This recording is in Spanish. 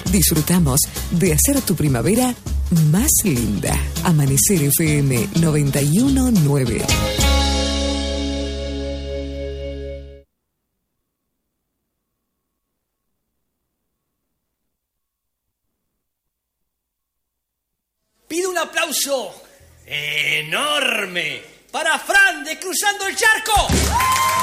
Disfrutamos de hacer tu primavera más linda. Amanecer FM 91.9. Pido un aplauso enorme para Fran de Cruzando el Charco.